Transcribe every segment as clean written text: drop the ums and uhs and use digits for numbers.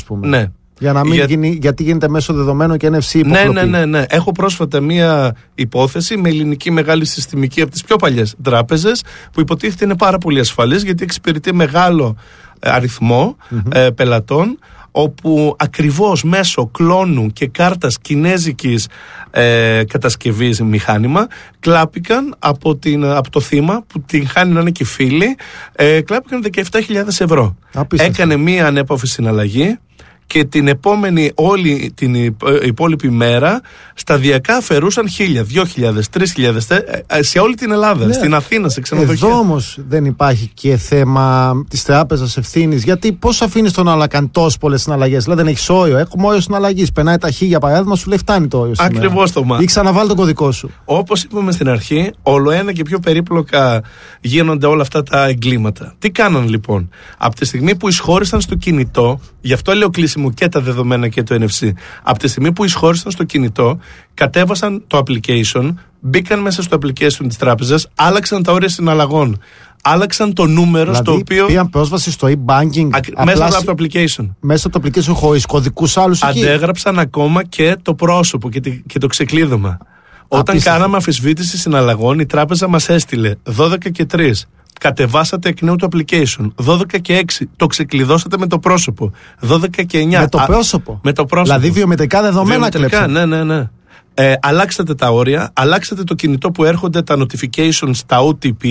πούμε. Ναι. Για να μην γιατί γίνεται μέσω δεδομένου και NFC υποκλοπή. Ναι. Έχω πρόσφατα μία υπόθεση με ελληνική μεγάλη συστημική από τις πιο παλιές τράπεζες που υποτίθεται είναι πάρα πολύ ασφαλής γιατί εξυπηρετεί μεγάλο αριθμό πελατών, όπου ακριβώς μέσω κλόνου και κάρτας κινέζικης κατασκευής μηχάνημα κλάπηκαν από το θύμα που την χάνει να είναι και φίλοι, κλάπηκαν 17.000 ευρώ. Απίστευτο. Έκανε μία ανέπαφη συναλλαγή και την επόμενη όλη την υπόλοιπη μέρα σταδιακά αφαιρούσαν 1.000, 2.000, 3.000 σε όλη την Ελλάδα, ναι. Στην Αθήνα, σε ξενοδοχεία. Εδώ όμως δεν υπάρχει και θέμα της τράπεζας ευθύνης, γιατί πώς αφήνεις τον άλλο να κάνει τόσες πολλές συναλλαγές? Δηλαδή δεν έχεις όριο, έχουμε όριο συναλλαγής. Περνάει τα 1.000 για παράδειγμα, σου λέει φτάνει το όριο. Ακριβώς το μάθημα. Ή ξαναβάλει τον κωδικό σου. Όπως είπαμε στην αρχή, όλο ένα και πιο περίπλοκα γίνονται όλα αυτά τα εγκλήματα. Τι κάναν λοιπόν? Από τη στιγμή που εισχώρησαν στο κινητό, γι' αυτό λέω κλείσιμο και τα δεδομένα και το NFC. Από τη στιγμή που εισχώρησαν στο κινητό, κατέβασαν το application, μπήκαν μέσα στο application της τράπεζας, άλλαξαν τα όρια συναλλαγών, άλλαξαν το νούμερο δηλαδή, στο οποίο. Πήγαν πρόσβαση στο e-banking Μέσα από το application. Μέσα από το application χωρίς κωδικούς άλλους εκεί. Αντέγραψαν ακόμα και το πρόσωπο και το ξεκλείδωμα. Όταν κάναμε αμφισβήτηση συναλλαγών, η τράπεζα μας έστειλε 12 και 3. Κατεβάσατε εκ νέου το application. 12 και 6. Το ξεκλειδώσατε με το πρόσωπο. 12 και 9. Με το πρόσωπο. Με το πρόσωπο. Δηλαδή βιομετρικά δεδομένα κλέψατε. Ναι. Αλλάξατε τα όρια, αλλάξατε το κινητό που έρχονται τα notifications, τα OTP.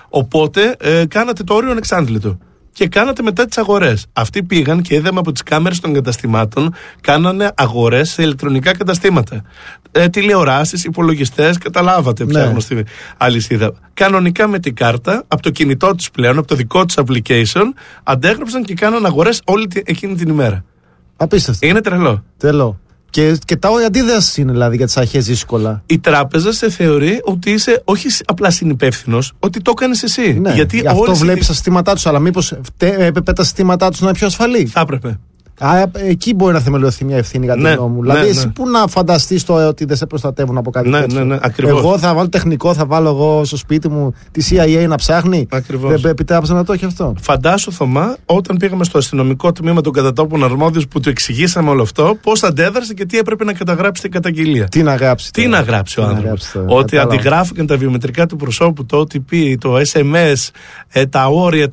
Οπότε κάνατε το όριο ανεξάντλητο. Και κάνατε μετά τις αγορές. Αυτοί πήγαν και είδαμε από τις κάμερες των καταστημάτων, κάνανε αγορές σε ηλεκτρονικά καταστήματα. Τηλεοράσεις, υπολογιστές, καταλάβατε ψάχνω στη αλυσίδα. Κανονικά με την κάρτα, από το κινητό τους πλέον, από το δικό τους application, αντέγραψαν και κάνανε αγορές όλη εκείνη την ημέρα. Απίστευτο. Είναι τρελό. Τρελό. Και τα όρια αντίδραση είναι δηλαδή για τις αρχές δύσκολα. Η τράπεζα σε θεωρεί ότι είσαι όχι απλά συνυπεύθυνος, ότι το έκανες εσύ. Ναι, γιατί αυτό βλέπεις τα συστήματά τους, αλλά μήπως έπρεπε τα συστήματά τους να είναι πιο ασφαλή? Θα έπρεπε. Εκεί μπορεί να θεμελιωθεί μια ευθύνη για την γνώμη μου. Δηλαδή, εσύ πού να φανταστείς τώρα ότι δεν σε προστατεύουν από κάτι τέτοιο? Ναι, ακριβώς. Εγώ θα βάλω τεχνικό, θα βάλω εγώ στο σπίτι μου τη CIA να ψάχνει. Ακριβώς. Δεν επιτράπεζα να το έχει αυτό. Φαντάσου, Θωμά, όταν πήγαμε στο αστυνομικό τμήμα των κατατόπων αρμόδιους που του εξηγήσαμε όλο αυτό, πώς αντέδρασε και τι έπρεπε να καταγράψει την καταγγελία. Τι να γράψει. Τι να γράψει ο άνθρωπος? Ότι αντιγράφηκαν τα βιομετρικά του προσώπου, το OTP, το SMS, τα όρια,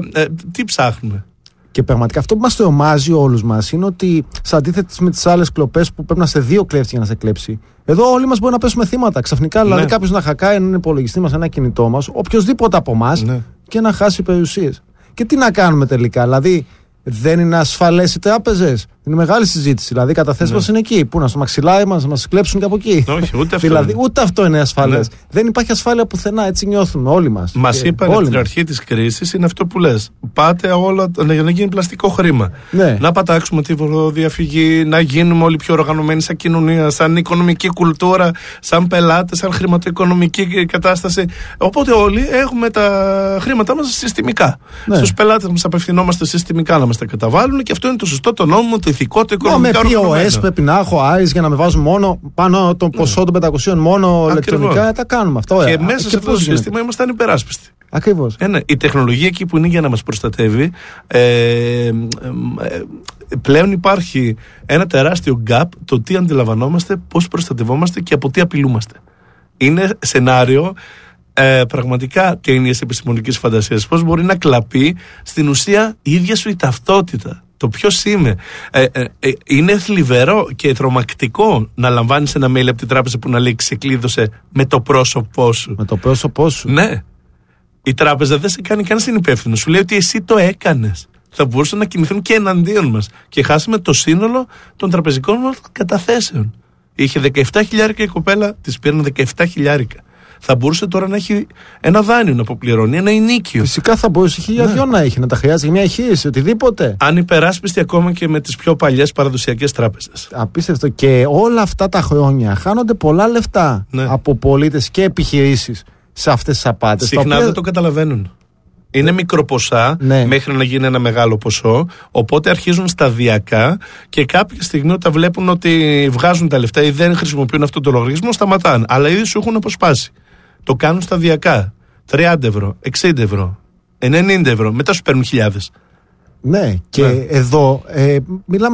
τι ψάχνουμε? Και πραγματικά αυτό που μας τρομάζει όλους μας είναι ότι, σε αντίθεση με τις άλλες κλοπές που πρέπει να είστε δύο κλέφτες για να σε κλέψει, εδώ όλοι μας μπορεί να πέσουμε θύματα. Ξαφνικά, δηλαδή, κάποιος να χακάει έναν υπολογιστή μας, ένα κινητό μας, οποιοδήποτε από εμάς, και να χάσει περιουσίες. Και τι να κάνουμε τελικά? Δηλαδή, δεν είναι ασφαλές οι τράπεζες? Είναι μεγάλη συζήτηση. Δηλαδή, οι καταθέσεις μας είναι εκεί. Πού να στο μαξιλάρι μας, να μας κλέψουν και από εκεί. Όχι, ούτε αυτό. Δηλαδή, ούτε αυτό είναι ασφαλές. Δεν υπάρχει ασφάλεια πουθενά. Έτσι νιώθουμε όλοι μας. Μας είπαν από την αρχή της κρίσης, είναι αυτό που λες. Πάτε όλα για να γίνει πλαστικό χρήμα. Ναι. Να πατάξουμε τη φοροδιαφυγή, να γίνουμε όλοι πιο οργανωμένοι σαν κοινωνία, σαν οικονομική κουλτούρα, σαν πελάτες, σαν χρηματοοικονομική κατάσταση. Οπότε όλοι έχουμε τα χρήματά μας συστημικά. Ναι. Στους πελάτες μας απευθυνόμαστε συστημικά να μας τα καταβάλουν και αυτό είναι το σωστό, το νόμιμο, το ηθικό, το οικονομικό. Με POS πρέπει να έχω Άρης για να με βάζουν μόνο πάνω το ποσό των 500 μόνο ηλεκτρονικά. Τα κάνουμε αυτό. Και μέσα σε αυτό το σύστημα ήμασταν υπεράσπιστοι. Ακριβώς. Η τεχνολογία εκεί που είναι για να μας προστατεύει, πλέον υπάρχει ένα τεράστιο gap το τι αντιλαμβανόμαστε, πώς προστατευόμαστε και από τι απειλούμαστε. Είναι σενάριο πραγματικά ταινίες επιστημονικής φαντασίας. Πώς μπορεί να κλαπεί στην ουσία η ίδια σου η ταυτότητα. Το ποιος είμαι. Είναι θλιβερό και τρομακτικό να λαμβάνεις ένα mail από την τράπεζα που να λέει ξεκλείδωσε με το πρόσωπό σου. Με το πρόσωπό σου. Ναι. Η τράπεζα δεν σε κάνει καν συνυπεύθυνο. Σου λέει ότι εσύ το έκανες. Θα μπορούσαν να κινηθούν και εναντίον μας. Και χάσαμε το σύνολο των τραπεζικών μας καταθέσεων. Είχε 17.000 η κοπέλα, της πήραν 17.000. Θα μπορούσε τώρα να έχει ένα δάνειο να αποπληρώνει, ένα ενίκιο. Φυσικά θα μπορούσε 1.000 να έχει, να τα χρειάζεται μια εγχείρηση, οτιδήποτε. Αν υπεράσπιστη ακόμα και με τις πιο παλιές παραδοσιακές τράπεζες. Απίστευτο. Και όλα αυτά τα χρόνια χάνονται πολλά λεφτά από πολίτες και επιχειρήσεις σε αυτές τις απάτες. Συχνά δεν το καταλαβαίνουν. Είναι μικροποσά μέχρι να γίνει ένα μεγάλο ποσό. Οπότε αρχίζουν σταδιακά και κάποια στιγμή όταν βλέπουν ότι βγάζουν τα λεφτά ή δεν χρησιμοποιούν αυτόν τον λογαριασμό, σταματάνε. Αλλά ήδη σου έχουν αποσπάσει. Το κάνουν σταδιακά. 30 ευρώ, 60 ευρώ, 90 ευρώ. Μετά σου παίρνουν χιλιάδες. Ναι, και εδώ μιλάμε